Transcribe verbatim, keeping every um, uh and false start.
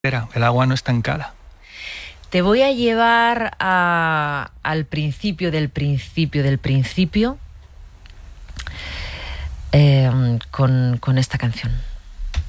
el agua no estancada. Te voy a llevar a, al principio del principio del principio eh, con, con esta canción.